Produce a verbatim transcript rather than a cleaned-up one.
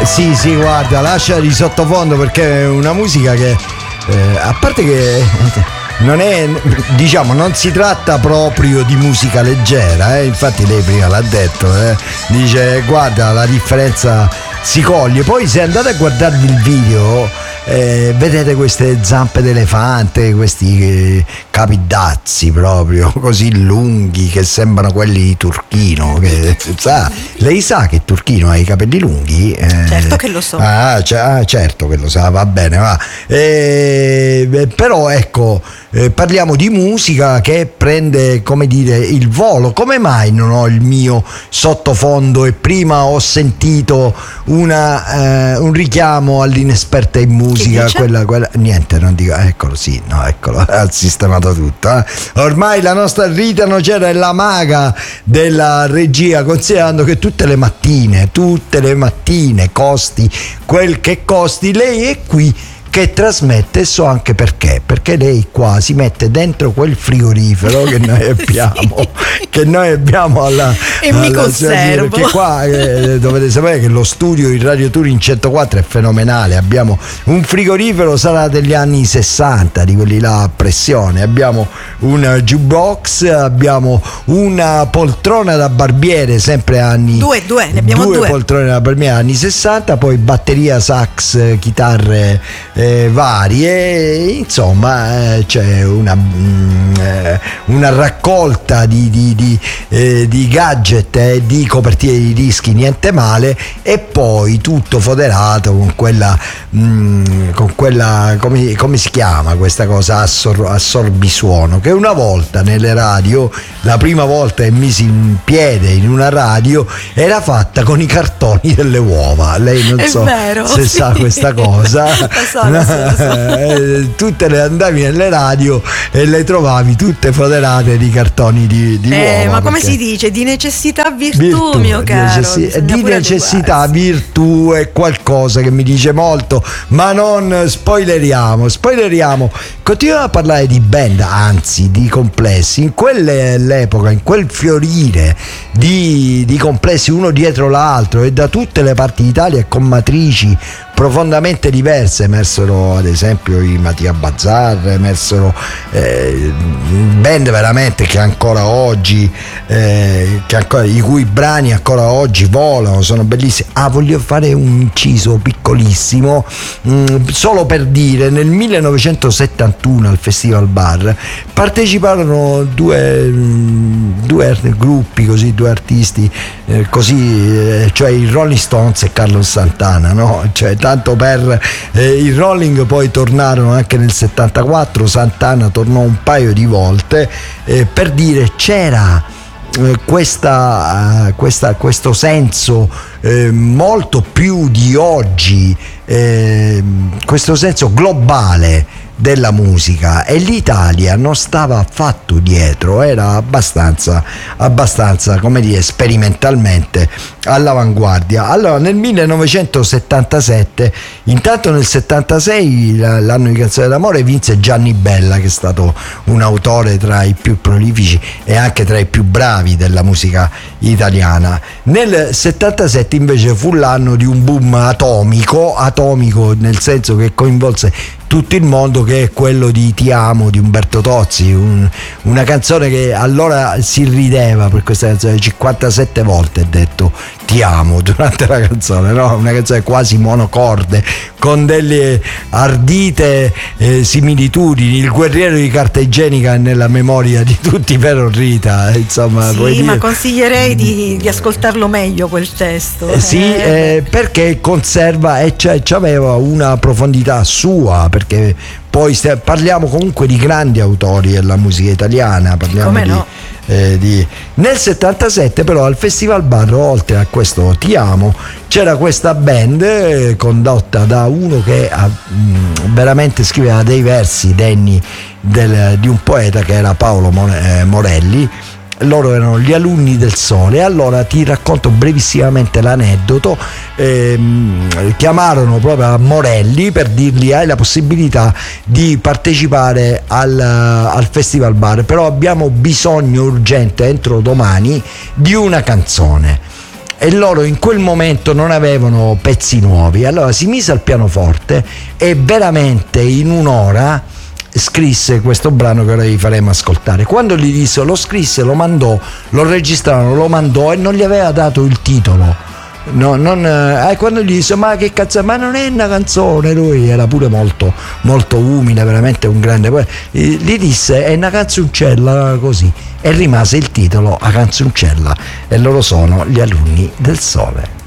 sì, sì, guarda, lascia di sottofondo perché è una musica che, eh, a parte che non è, diciamo, non si tratta proprio di musica leggera, eh? Infatti lei prima l'ha detto, eh? Dice, guarda, la differenza si coglie. Poi se andate a guardarvi il video, eh, vedete queste zampe d'elefante, questi eh, capi dazzi proprio così lunghi che sembrano quelli di Turchino, che, sa, lei sa che Turchino ha i capelli lunghi? Eh, certo che lo so. Ah, c- ah, certo che lo sa, va bene, va. Eh, però ecco, eh, parliamo di musica che prende, come dire, il volo. Come mai non ho il mio sottofondo e prima ho sentito una, eh, un richiamo all'inesperta in musica, quella, quella, niente, non dico, eccolo, sì, no, eccolo, ha sistemato tutto, eh. Ormai la nostra Rita Nocera è la maga della regia, considerando che tutte le mattine, tutte le mattine, costi quel che costi, lei è qui che trasmette. So anche perché, perché lei qua si mette dentro quel frigorifero che noi abbiamo, sì. che noi abbiamo alla, e alla, mi conservo, perché qua eh, dovete sapere che lo studio in Radio Turin centoquattro è fenomenale. Abbiamo un frigorifero, sarà degli anni sessanta, di quelli là a pressione, abbiamo un jukebox, abbiamo una poltrona da barbiere, sempre anni due, due, ne abbiamo due, due poltrone da barbiere anni sessanta, poi batteria, sax, chitarre Eh, varie, insomma, eh, c'è una, mh, eh, una raccolta di, di, di, eh, di gadget e eh, di copertine di dischi, niente male, e poi tutto foderato con quella, mh, con quella come, come si chiama questa cosa, Assor, assorbisuono, che una volta nelle radio, la prima volta che misi in piede in una radio, era fatta con i cartoni delle uova. Lei non è so vero, se sì. sa questa cosa. So, lo so, lo so. Tutte le andavi nelle radio e le trovavi tutte foderate di cartoni di, di eh, uova. Ma come perché... si dice? Di necessità virtù, virtù mio di caro. necessi- di necessità virtù è qualcosa che mi dice molto, ma non spoileriamo. Spoileriamo. Continuiamo a parlare di band, anzi di complessi. In quell'epoca, in quel fiorire di, di complessi uno dietro l'altro e da tutte le parti d'Italia, con matrici profondamente diverse, emersero ad esempio i Mattia Bazzar, emersero eh, band veramente che ancora oggi eh, che ancora, i cui brani ancora oggi volano, sono bellissimi. Ah, voglio fare un inciso piccolissimo, mh, solo per dire, nel millenovecentosettantuno al Festival Bar parteciparono due, mh, due gruppi, così, due artisti eh, così, eh, cioè i Rolling Stones e Carlos Santana, no? Cioè tanto per eh, i Rolling poi tornarono anche nel settantaquattro, Santana tornò un paio di volte, eh, per dire c'era eh, questa, uh, questa, questo senso eh, molto più di oggi, eh, questo senso globale della musica, e l'Italia non stava affatto dietro, era abbastanza abbastanza come dire sperimentalmente all'avanguardia. Allora nel millenovecentosettantasette, intanto nel settantasei, l'anno di Canzone d'amore, vinse Gianni Bella, che è stato un autore tra i più prolifici e anche tra i più bravi della musica italiana. Nel settantasette invece fu l'anno di un boom atomico atomico nel senso che coinvolse tutto il mondo, che è quello di Ti amo di Umberto Tozzi, un, una canzone che allora si rideva per questa canzone, cinquantasette volte è detto Ti amo durante la canzone, no? Una canzone quasi monocorde, con delle ardite eh, similitudini. Il guerriero di carta igienica è nella memoria di tutti, però Rita, insomma. Sì, dire... ma consiglierei di, di ascoltarlo meglio quel testo. Eh, sì, eh, eh, perché conserva e cioè, aveva una profondità sua, perché poi st- parliamo comunque di grandi autori della musica italiana, parliamo come di, no? eh, di... Nel settantasette però al Festival Bar, oltre a questo Ti amo, c'era questa band eh, condotta da uno che ha, mh, veramente scriveva dei versi degni del, di un poeta che era Paolo Morelli. Loro erano gli Alunni del Sole. Allora ti racconto brevissimamente l'aneddoto. Ehm, chiamarono proprio a Morelli per dirgli: hai la possibilità di partecipare al, al Festival Bar, però abbiamo bisogno urgente entro domani di una canzone. e loro in quel momento non avevano pezzi nuovi, allora si mise al pianoforte e veramente in un'ora scrisse questo brano che ora vi faremo ascoltare. Quando gli disse, lo scrisse, lo mandò, lo registrarono, lo mandò e non gli aveva dato il titolo. No, non, eh, quando gli disse ma che cazzo, ma non è una canzone, lui era pure molto molto umile, veramente un grande, poi eh, gli disse è una canzoncella, così, e rimase il titolo a canzoncella, e loro sono gli Alunni del Sole.